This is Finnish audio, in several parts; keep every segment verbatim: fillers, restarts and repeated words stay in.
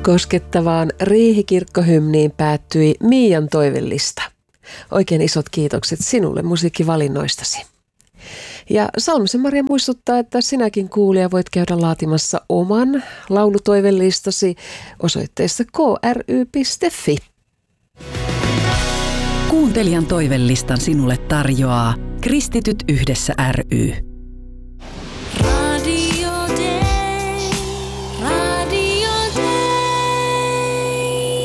Koskettavaan riihikirkkohymniin päättyi Miian toivellista. Oikein isot kiitokset sinulle musiikkivalinnoistasi. Ja Salmisen Maria muistuttaa, että sinäkin kuulija voit käydä laatimassa oman laulutoivellistasi osoitteessa k r y piste f i. Kuuntelijan toivellistan sinulle tarjoaa Kristityt yhdessä ry. Radio Day, Radio Day.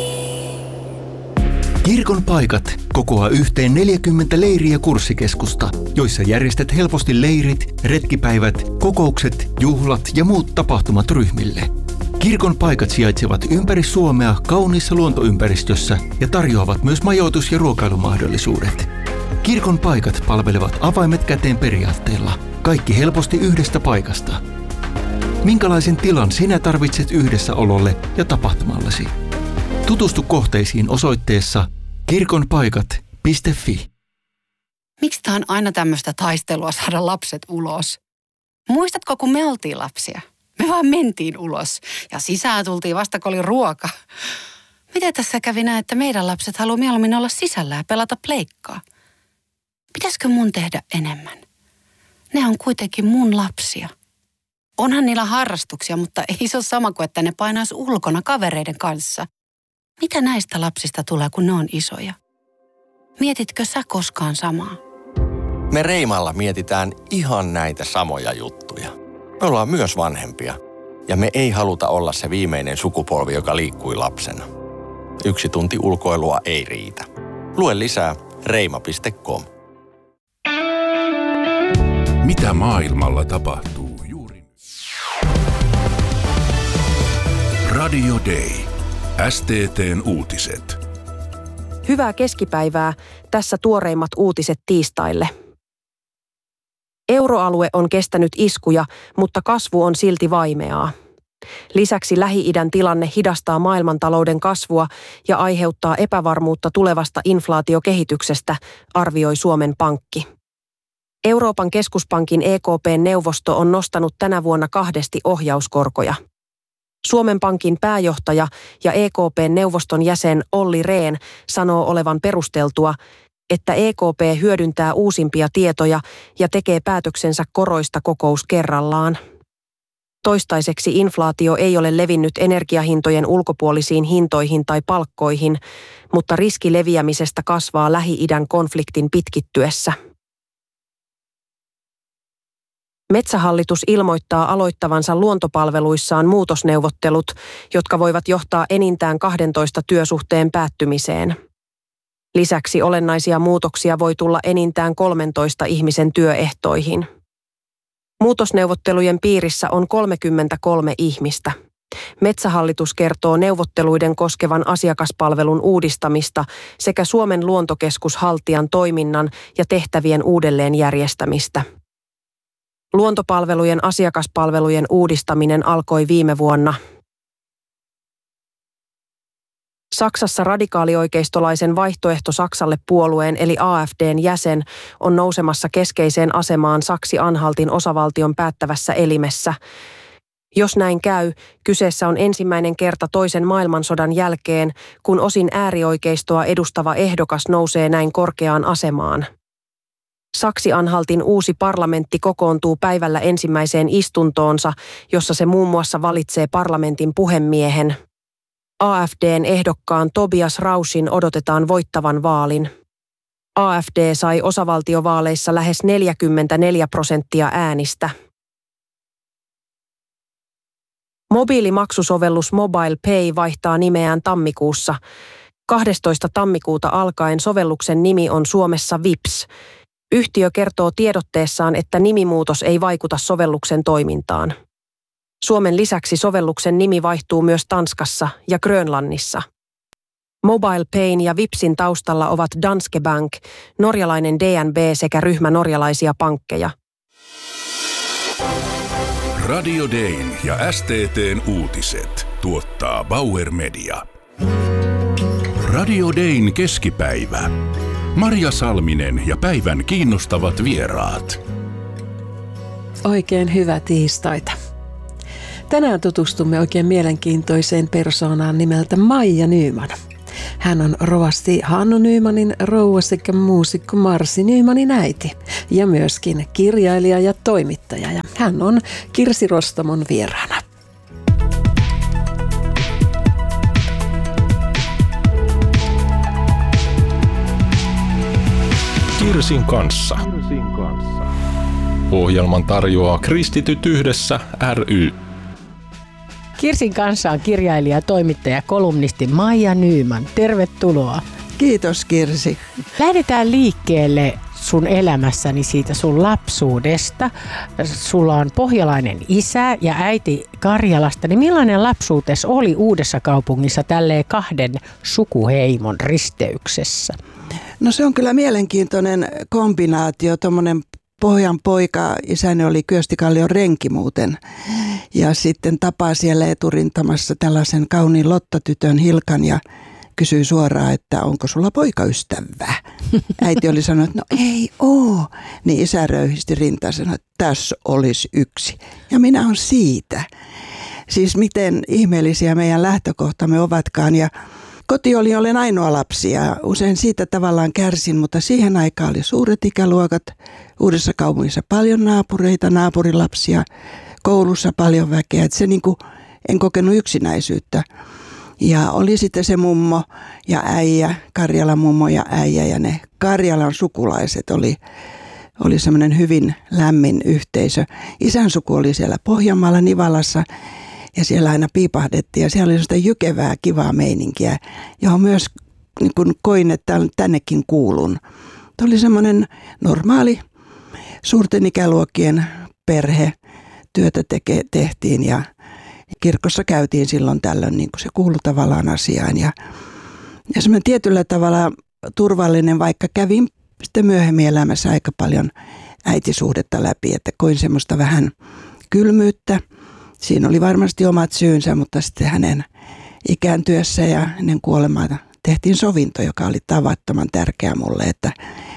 Kirkon paikat kokoaa yhteen neljäkymmentä leiri- ja kurssikeskusta, joissa järjestät helposti leirit, retkipäivät, kokoukset, juhlat ja muut tapahtumat ryhmille. Kirkon paikat sijaitsevat ympäri Suomea kauniissa luontoympäristössä ja tarjoavat myös majoitus- ja ruokailumahdollisuudet. Kirkon paikat palvelevat avaimet käteen periaatteella, kaikki helposti yhdestä paikasta. Minkälaisen tilan sinä tarvitset yhdessäololle ja tapahtumallesi? Tutustu kohteisiin osoitteessa kirkonpaikat piste f i. Miksi tää on aina tämmöistä taistelua saada lapset ulos? Muistatko, kun me oltiin lapsia? Me vaan mentiin ulos ja sisään tultiin vasta, kun oli ruoka. Miten tässä kävi näin, että meidän lapset haluaa mieluummin olla sisällä ja pelata pleikkaa? Pitäisikö mun tehdä enemmän? Ne on kuitenkin mun lapsia. Onhan niillä harrastuksia, mutta ei se ole sama kuin, että ne painaisi ulkona kavereiden kanssa. Mitä näistä lapsista tulee, kun ne on isoja? Mietitkö sä koskaan samaa? Me Reimalla mietitään ihan näitä samoja juttuja. Me ollaan myös vanhempia ja me ei haluta olla se viimeinen sukupolvi, joka liikkui lapsena. Yksi tunti ulkoilua ei riitä. Lue lisää reima piste com. Mitä maailmalla tapahtuu juuri nyt? Radio Day. S T T:n uutiset. Hyvää keskipäivää. Tässä tuoreimmat uutiset tiistaille. Euroalue on kestänyt iskuja, mutta kasvu on silti vaimeaa. Lisäksi Lähi-idän tilanne hidastaa maailmantalouden kasvua ja aiheuttaa epävarmuutta tulevasta inflaatiokehityksestä, arvioi Suomen Pankki. Euroopan keskuspankin E K P-neuvosto on nostanut tänä vuonna kahdesti ohjauskorkoja. Suomen Pankin pääjohtaja ja E K P-neuvoston jäsen Olli Rehn sanoo olevan perusteltua, että E K P hyödyntää uusimpia tietoja ja tekee päätöksensä koroista kokous kerrallaan. Toistaiseksi inflaatio ei ole levinnyt energiahintojen ulkopuolisiin hintoihin tai palkkoihin, mutta riski leviämisestä kasvaa Lähi-idän konfliktin pitkittyessä. Metsähallitus ilmoittaa aloittavansa luontopalveluissaan muutosneuvottelut, jotka voivat johtaa enintään kahdentoista työsuhteen päättymiseen. Lisäksi olennaisia muutoksia voi tulla enintään kolmentoista ihmisen työehtoihin. Muutosneuvottelujen piirissä on kolmekymmentäkolme ihmistä. Metsähallitus kertoo neuvotteluiden koskevan asiakaspalvelun uudistamista sekä Suomen luontokeskus haltijan toiminnan ja tehtävien uudelleenjärjestämistä. Luontopalvelujen asiakaspalvelujen uudistaminen alkoi viime vuonna. Saksassa radikaalioikeistolaisen vaihtoehto Saksalle puolueen eli A F D:n jäsen on nousemassa keskeiseen asemaan Saksi-Anhaltin osavaltion päättävässä elimessä. Jos näin käy, kyseessä on ensimmäinen kerta toisen maailmansodan jälkeen, kun osin äärioikeistoa edustava ehdokas nousee näin korkeaan asemaan. Saksi-Anhaltin uusi parlamentti kokoontuu päivällä ensimmäiseen istuntoonsa, jossa se muun muassa valitsee parlamentin puhemiehen. A F D:n ehdokkaan Tobias Rauschin odotetaan voittavan vaalin. A F D sai osavaltiovaaleissa lähes neljäkymmentäneljä prosenttia äänistä. Mobiilimaksusovellus Mobile Pay vaihtaa nimeään tammikuussa. kahdestoista tammikuuta alkaen sovelluksen nimi on Suomessa Vips. Yhtiö kertoo tiedotteessaan, että nimimuutos ei vaikuta sovelluksen toimintaan. Suomen lisäksi sovelluksen nimi vaihtuu myös Tanskassa ja Grönlannissa. Mobile Payn ja Vipsin taustalla ovat Danske Bank, norjalainen D N B sekä ryhmä norjalaisia pankkeja. Radio Dayn ja S T T:n uutiset tuottaa Bauer Media. Radio Dayn keskipäivä. Marja Salminen ja päivän kiinnostavat vieraat. Oikein hyvää tiistaita. Tänään tutustumme oikein mielenkiintoiseen persoonaan nimeltä Maija Nyman. Hän on rovasti Hannu Nymanin rouva sekä muusikko Marsi Nymanin äiti ja myöskin kirjailija ja toimittaja. Ja hän on Kirsi Rostamon vieraana. Kirsin kanssa. Ohjelman tarjoaa Kristityt yhdessä ry. Kirsin kanssa on kirjailija ja toimittaja kolumnisti Maija Nyman. Tervetuloa. Kiitos Kirsi. Lähdetään liikkeelle sun elämässäni siitä sun lapsuudesta. Sulla on pohjalainen isä ja äiti Karjalasta. Niin millainen lapsuutes oli Uudessa Kaupungissa tälleen kahden sukuheimon risteyksessä? No se on kyllä mielenkiintoinen kombinaatio, tommonen Pohjan poika, isäni oli Kyöstikallion renki muuten, ja sitten tapaa siellä eturintamassa tällaisen kauniin Lotta-tytön Hilkan ja kysyi suoraan, että onko sulla poikaystävää. Äiti oli sanonut, että no ei oo. Niin isä röyhisti rintaa ja sanoi, että tässä olisi yksi. Ja minä on siitä. Siis miten ihmeellisiä meidän lähtökohtamme ovatkaan. Ja koti oli, olen ainoa lapsi ja usein siitä tavallaan kärsin, mutta siihen aikaan oli suuret ikäluokat. Uudessa Kaupungissa paljon naapureita, naapurilapsia, koulussa paljon väkeä. Et se niin kuin, en kokenut yksinäisyyttä. Ja oli sitten se mummo ja äijä, Karjalan mummo ja äijä ja ne Karjalan sukulaiset oli, oli semmoinen hyvin lämmin yhteisö. Isän suku oli siellä Pohjanmaalla Nivalassa ja siellä aina piipahdettiin ja siellä oli sitä jykevää kivaa meininkiä, johon myös niin kuin koin, että tännekin kuulun. Tämä oli semmoinen normaali suurten ikäluokkien perhe, työtä teke, tehtiin ja kirkossa käytiin silloin tällöin, niin kuin se kuului tavallaan asiaan. Ja, ja semmoinen tietyllä tavalla turvallinen, vaikka kävin sitten myöhemmin elämässä aika paljon äitisuhdetta läpi, että koin semmoista vähän kylmyyttä. Siinä oli varmasti omat syynsä, mutta sitten hänen ikääntyessä ja hänen kuolemaata tehtiin sovinto, joka oli tavattoman tärkeä mulle, että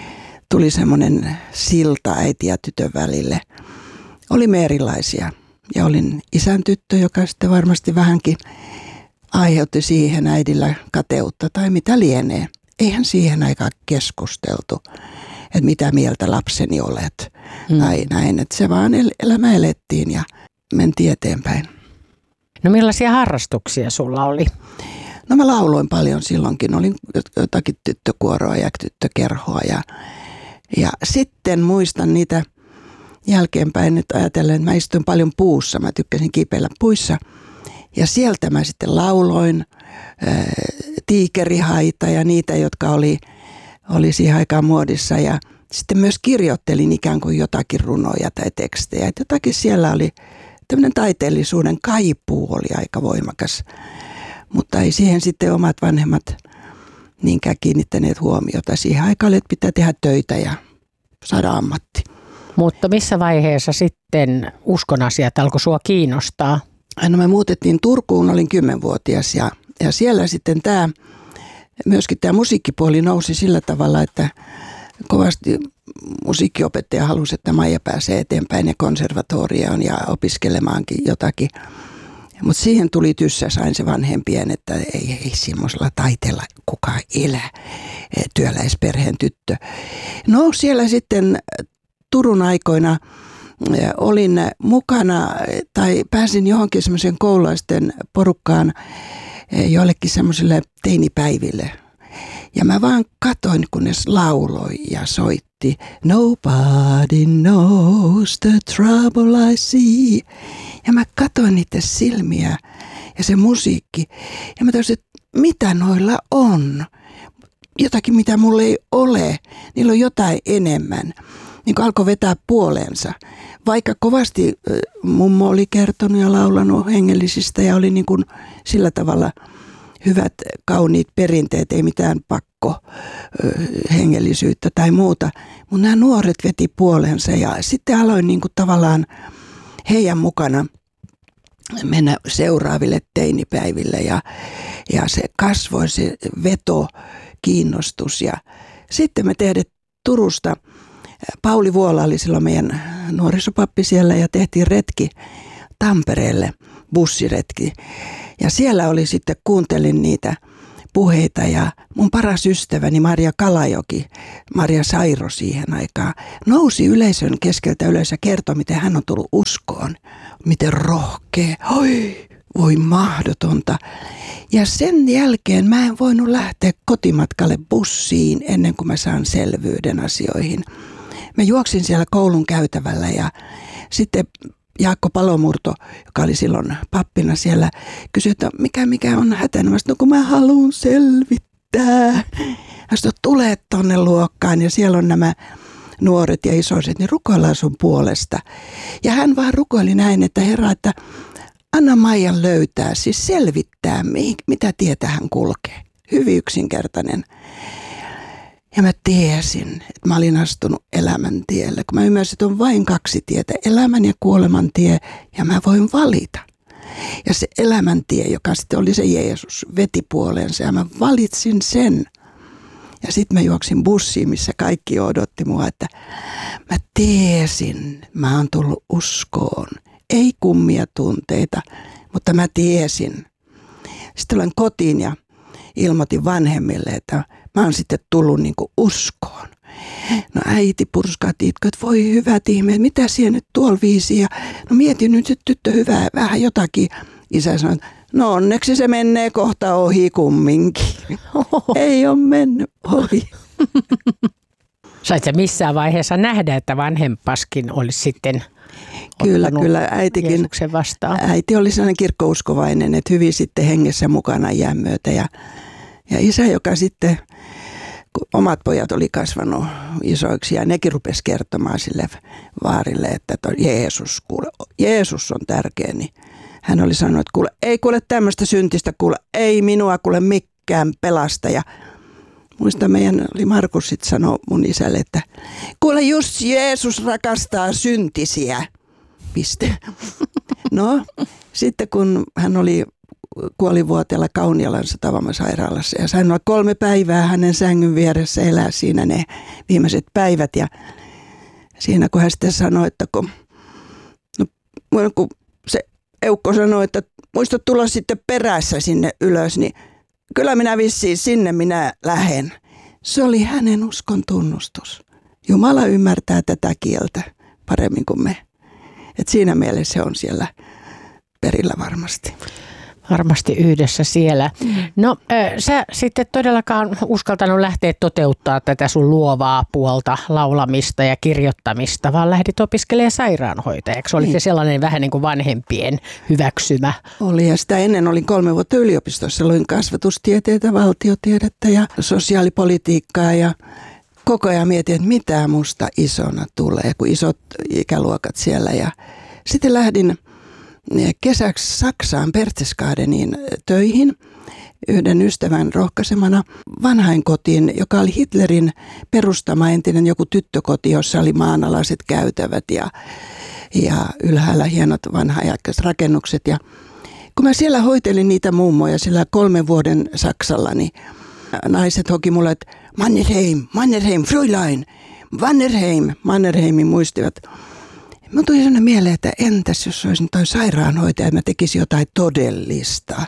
tuli semmoinen silta äiti ja tytön välille. Olimme erilaisia. Ja olin isän tyttö, joka sitten varmasti vähänkin aiheutti siihen äidillä kateutta tai mitä lienee. Eihän siihen aikaan keskusteltu, että mitä mieltä lapseni olet hmm. tai näin. Että se vaan el- elämä elettiin ja mentiin eteenpäin. No millaisia harrastuksia sulla oli? No mä lauloin paljon silloinkin. Olin jotakin tyttökuoroa ja tyttökerhoa ja, ja sitten muistan niitä jälkeenpäin nyt ajatellen, että mä istuin paljon puussa. Mä tykkäsin kiipeillä puissa. Ja sieltä mä sitten lauloin ää, tiikerihaita ja niitä, jotka oli, oli siihen aikaan muodissa. Ja sitten myös kirjoittelin ikään kuin jotakin runoja tai tekstejä. Että jotakin siellä oli, tämmöinen taiteellisuuden kaipuu oli aika voimakas. Mutta ei siihen sitten omat vanhemmat niinkään kiinnittäneet huomiota. Siihen aikaan oli, että pitää tehdä töitä ja saada ammatti. Mutta missä vaiheessa sitten uskon asiat alkoi sua kiinnostaa? No me muutettiin Turkuun, olin kymmenvuotias ja, ja siellä sitten tämä, myöskin tämä musiikkipuoli nousi sillä tavalla, että kovasti musiikkiopettaja halusi, että Maija pääsee eteenpäin ja konservatorioon ja opiskelemaankin jotakin. Mutta siihen tuli tyssä, sain se vanhempien, että ei, ei semmoisella taiteella kukaan elä, työläisperheen tyttö. No siellä sitten Turun aikoina olin mukana tai pääsin johonkin semmoisen koululaisten porukkaan joillekin semmoisille teinipäiville. Ja mä vaan katoin, kun ne lauloi ja soitti. Nobody knows the trouble I see. Ja mä katoin niitä silmiä ja se musiikki. Ja mä tajusin, että mitä noilla on? Jotakin, mitä mulla ei ole. Niillä on jotain enemmän. Niin kuin alkoi vetää puoleensa. Vaikka kovasti mummo oli kertonut ja laulanut hengellisistä ja oli niin kuin sillä tavalla hyvät, kauniit perinteet, ei mitään pakko hengellisyyttä tai muuta. Mutta nämä nuoret veti puoleensa ja sitten aloin niin kuin tavallaan heidän mukana mennä seuraaville teinipäiville ja, ja se kasvoi se veto, kiinnostus ja sitten me tehdään Turusta. Pauli Vuola oli silloin meidän nuorisopappi siellä ja tehtiin retki Tampereelle. bussiretki. Ja siellä oli sitten, kuuntelin niitä puheita ja mun paras ystäväni Maria Kalajoki, Maria Sairo siihen aikaan, nousi yleisön keskeltä ylös ja kertoi, miten hän on tullut uskoon. Miten rohkea, oi, voi mahdotonta. Ja sen jälkeen mä en voinut lähteä kotimatkalle bussiin ennen kuin mä saan selvyyden asioihin. Mä juoksin siellä koulun käytävällä ja sitten Jaakko Palomurto, joka oli silloin pappina siellä, kysyi, että mikä, mikä on hätänä. Mä sanoin, no kun mä haluan selvittää. Hän sanoi, tule tonne luokkaan ja siellä on nämä nuoret ja isoiset, niin rukoillaan sun puolesta. Ja hän vaan rukoili näin, että Herra, että anna Maijan löytää, siis selvittää, mitä tietä hän kulkee. Hyvin yksinkertainen. Ja mä tiesin, että mä olin astunut elämän tielle, kun mä ymmärsin, että on vain kaksi tietä, elämän ja kuoleman tie, ja mä voin valita. Ja se elämäntie, joka sitten oli se Jeesus, veti puoleensa, ja mä valitsin sen. Ja sitten mä juoksin bussiin, missä kaikki odotti mua, että mä tiesin, mä oon tullut uskoon. Ei kummia tunteita, mutta mä tiesin. Sitten olen kotiin ja ilmoitin vanhemmille, että mä oon sitten tullut niin kuin uskoon. No äiti purskaatti itko, että voi hyvät ihmeet, mitä siellä nyt tuolla viisi? Ja no mietin nyt, että tyttö hyvää, vähän jotakin. Isä sanoi, no onneksi se menee kohta ohi kumminkin. Ei ole mennyt ohi. Sait sä missään vaiheessa nähdä, että vanhempaskin olisi sitten Kyllä, kyllä äitikin, vastaan? Äiti oli sellainen kirkkouskovainen, että hyvin sitten hengessä mukana iän myötä. Ja, ja isä, joka sitten, kun omat pojat oli kasvanut isoiksi ja nekin rupesi kertomaan sille vaarille, että Jeesus, kuule, Jeesus on tärkeä, niin hän oli sanonut, että kuule, ei kuule tämmöistä syntistä, kuule, ei minua kuule mikään pelasta. Ja muista meidän oli Markus sitten sanoi mun isälle, että kuule just Jeesus rakastaa syntisiä. Piste. No, sitten kun hän oli kuolivuoteella Kaunialan Tavamasairaalassa ja sain olla kolme päivää hänen sängyn vieressä elää siinä ne viimeiset päivät. Ja siinä kun hän sitten sanoi, että kun, no, kun se eukko sanoi, että muista tulla sitten perässä sinne ylös, niin kyllä minä vissiin sinne minä lähen. Se oli hänen uskon tunnustus. Jumala ymmärtää tätä kieltä paremmin kuin me. Et siinä mielessä se on siellä perillä varmasti. Varmasti yhdessä siellä. No sä sitten todellakaan uskaltanut lähteä toteuttaa tätä sun luovaa puolta, laulamista ja kirjoittamista, vaan lähdit opiskelemaan sairaanhoitajaksi. Oliko se sellainen vähän niin kuin vanhempien hyväksymä? Oli ja sitä ennen olin kolme vuotta yliopistossa. Luin kasvatustieteitä, valtiotiedettä ja sosiaalipolitiikkaa ja koko ajan mietin, että mitä musta isona tulee, kun isot ikäluokat siellä. Ja sitten lähdin kesäksi Saksaan Berchtesgadeniin töihin yhden ystävän rohkaisemana vanhainkotiin, joka oli Hitlerin perustama entinen joku tyttökoti, jossa oli maanalaiset käytävät ja, ja ylhäällä hienot vanha-aikaiset rakennukset. Ja kun mä siellä hoitelin niitä mummoja sillä kolmen vuoden Saksalla, niin naiset hoki mulle, että Mannerheim, Mannerheim, Fräulein, Mannerheim, Mannerheimin muistivat. Mun tuli sellainen mieleen, että entäs jos olisin toi sairaanhoitaja, että mä tekisin jotain todellista.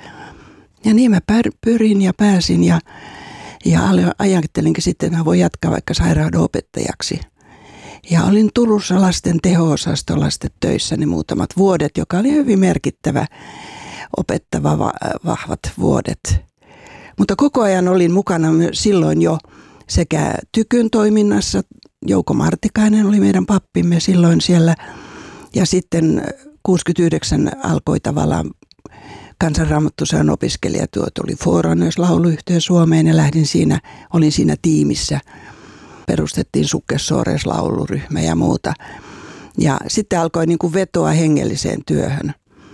Ja niin mä pyrin ja pääsin ja, ja ajattelinkin sitten, että mä voin jatkaa vaikka sairaanopettajaksi. Ja olin Turussa lasten teho-osastolla sitten töissä ne muutamat vuodet, joka oli hyvin merkittävä, opettava va- vahvat vuodet. Mutta koko ajan olin mukana silloin jo sekä Tykyn toiminnassa. Jouko Martikainen oli meidän pappimme silloin siellä. Ja sitten kuusikymmentäyhdeksän alkoi tavallaan kansanraamattusään opiskelijatyö. Oli Foranös lauluyhtye Suomeen ja lähdin siinä, olin siinä tiimissä. Perustettiin Sukkessoores lauluryhmä ja muuta. Ja sitten alkoi niin kuin vetoa hengelliseen työhön.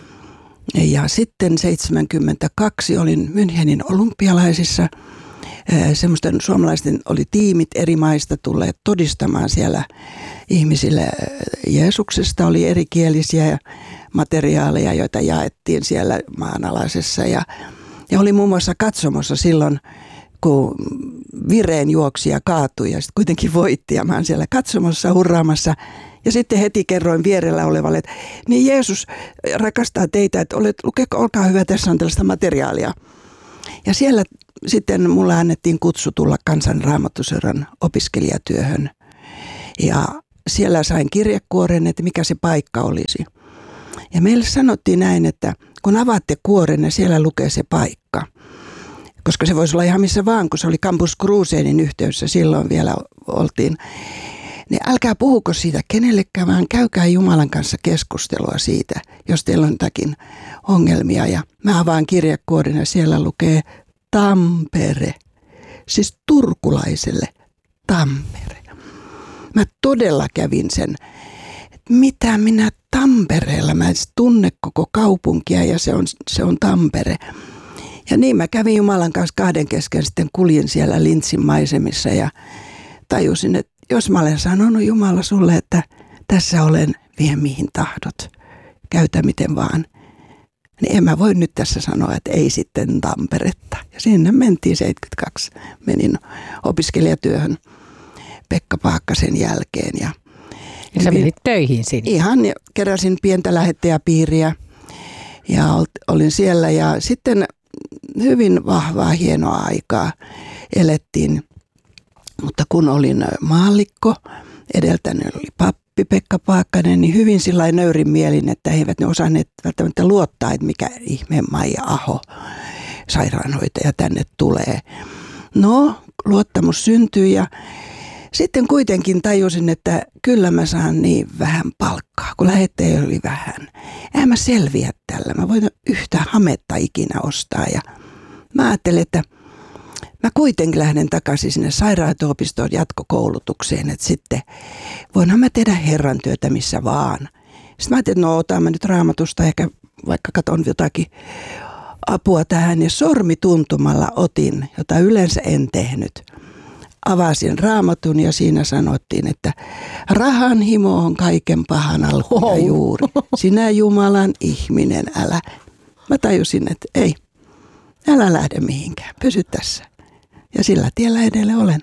Ja sitten seitsemänkymmentäkaksi olin Münchenin olympialaisissa. Semmoisten suomalaisten oli tiimit eri maista tulleet todistamaan siellä ihmisille Jeesuksesta. Oli erikielisiä materiaaleja, joita jaettiin siellä maanalaisessa. Ja, ja oli muun muassa katsomossa silloin, kun vireen juoksija kaatui ja sitten kuitenkin voitti. Ja mä oon siellä katsomossa hurraamassa. Ja sitten heti kerroin vierellä olevalle, että niin Jeesus rakastaa teitä, että olet, lukeeko, olkaa hyvä, tässä on tällaista materiaalia. Ja siellä sitten mulle annettiin kutsu tulla Kansan Raamattuseuran opiskelijatyöhön. Ja siellä sain kirjekuoren, että mikä se paikka olisi. Ja meille sanottiin näin, että kun avaatte kuoren, niin siellä lukee se paikka. Koska se voisi olla ihan missä vaan, kun se oli Campus Cruseenin yhteydessä, silloin vielä oltiin. Niin älkää puhuko siitä kenellekään, vaan käykää Jumalan kanssa keskustelua siitä, jos teillä on jotakin ongelmia. Ja mä avaan kirjekuoren ja siellä lukee Tampere, siis turkulaiselle Tampere. Mä todella kävin sen, että mitä minä Tampereella, mä en tunne koko kaupunkia ja se on, se on Tampere. Ja niin mä kävin Jumalan kanssa kahden kesken, sitten kuljin siellä Lintsin maisemissa ja tajusin, että jos mä olen sanonut Jumala sulle, että tässä olen, vie mihin tahdot, käytä miten vaan, niin en mä voi nyt tässä sanoa, että ei sitten Tamperetta. Ja sinne mentiin seitsemänkymmentäkaksi, menin opiskelijatyöhön Pekka Paakkasen jälkeen. Ja, ja sä menit töihin sinne? Ihan, keräsin pientä lähettäjäpiiriä ja olin siellä ja sitten hyvin vahvaa, hienoa aikaa elettiin. Mutta kun olin maallikko, edeltäni oli pappi Pekka Paakkanen, niin hyvin sillä nöyrin mielin, että he eivät ne osanneet välttämättä luottaa, että mikä ihme Maija Aho, sairaanhoitaja, tänne tulee. No, luottamus syntyi ja sitten kuitenkin tajusin, että kyllä mä saan niin vähän palkkaa, kun lähettäjä oli vähän. Eihän mä selviä tällä, mä voin yhtä hametta ikinä ostaa ja mä ajattelin, että mä kuitenkin lähden takaisin sinne sairaanhoito-opistoon jatkokoulutukseen, että sitten voinhan mä tehdä Herran työtä missä vaan. Sitten mä ajattelin, että no otan mä nyt Raamatusta, ehkä vaikka katon jotakin apua tähän ja sormituntumalla otin, jota yleensä en tehnyt. Avasin Raamatun ja siinä sanottiin, että rahan himo on kaiken pahan alku ja juuri. Sinä Jumalan ihminen, älä. Mä tajusin, että ei, älä lähde mihinkään, pysy tässä. Ja sillä tiellä edelleen olen.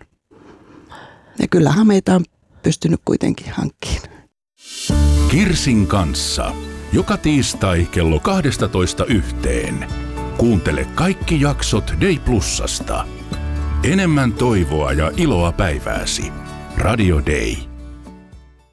Ja kyllä hameita on pystynyt kuitenkin hankkimaan. Kirsin kanssa. Joka tiistai kello kaksitoista yhteen. Kuuntele kaikki jaksot Day Plusasta. Enemmän toivoa ja iloa päivääsi. Radio Day.